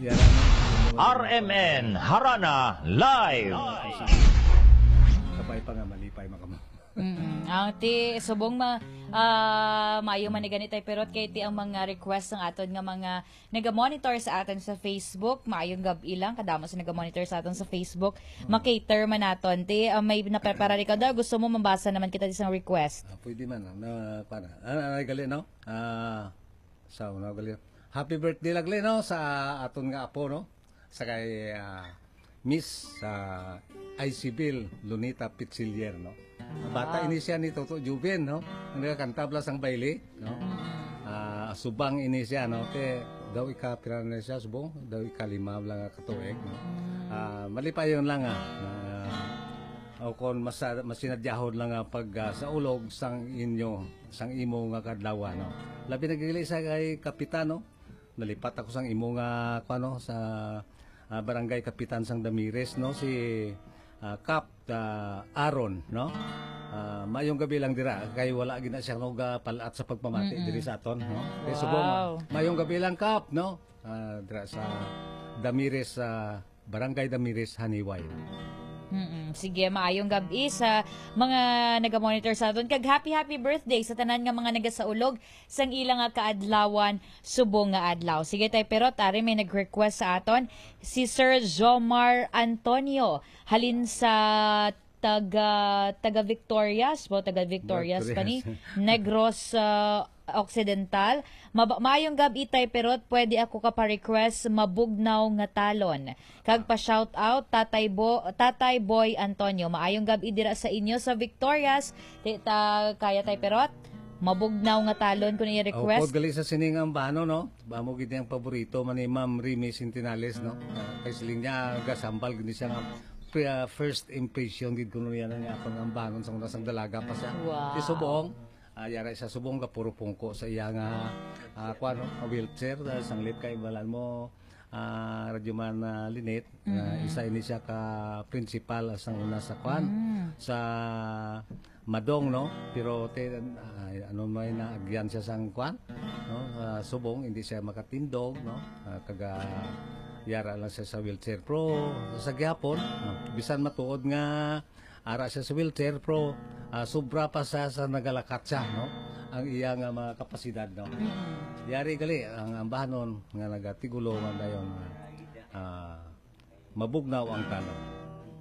Yan naman. RMN Harana Live. Kapay pa nga malipay makamo. Ang ti subong maayo man ni ganitay pero kay ti ang mga request ng aton nga mga naga-monitor sa aton sa Facebook, maayong gabi lang kadamo sa naga-monitor sa aton sa Facebook, makater man naton ti may naprepara ri kada gusto mo mabasa naman kita isang request. Pwede man na para. Gali no? Sa una gali. Happy birthday lagli no sa aton nga apo no. Sa kay Miss ICBL Lunita Pitzilier no. Bata ini siya ni Toto Juben no. Nagkantabla sang baile no. Subang ini siya no. Te daw ika pirana na siya subong, daw ika lima lang katuig no. Malipayon lang o kon masinadyahon lang pag sa ulog sang inyo sang imo nga kadlaw no. Labi nagili sa kay kapitano. Nalipat ako sang imo nga kuno sa barangay kapitan sang Damires no si Cap Aaron no. Mayong gabi lang dira kay wala gina siya no palat sa pagpamati diri sa aton no. Kay subong mayong gabi lang Cap no. Dira sa Damires barangay Damires Haniway. Sige, maayong gabi sa mga naga-monitor sa aton. Kag happy birthday sa tanan nga mga nagasaulog sang ilang nga kaadlawan subong nga adlaw. Sige tay pero tari may nag-request sa aton si Sir Jomar Antonio halin sa taga Victorias pa ni Negros Occidental. Maayong gabi tay pero pwede ako ka pa-request mabugnaw nga talon. Kag pa-shout out Tatay Boy Antonio. Maayong gabi dira sa inyo sa Victorias. Kaya tay perot mabugnaw nga talon kun i-request. Pag gali sa siningang bano no. Bamo gid ang paborito man ni Ma'am Remy Sentinales no. Kay siling niya gasambal gid siya nga first impression gid kuno yan nga akong ambanon sang unang dalaga pa siya. Wow. Subong yara sa subong ka puro pungko sa iya nga kuano wheelchair sanglit kay balan mo Radyoman Linet isa ini siya ka principal sang una sa kwan sa Madong no pero ano may naagyan siya sang kwan no subong hindi siya makatindog no kaga yara lang siya sa wheelchair pro sa gyapon bisan matuod nga ara siya sa wheelchair pro sobra pa sa nagalakat siya no ang iya nga mga kapasidad no. Yari gali ang ambahanon nga nagatigulo man dayon mabugnaw ang talon.